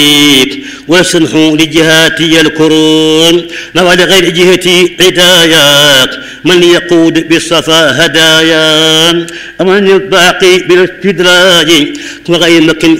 والسمح لجهاتي الكرون نوى لغير جهتي عدايات من يقود بالصفا هدايا أمن الباقي بالاستدراج وغير مكن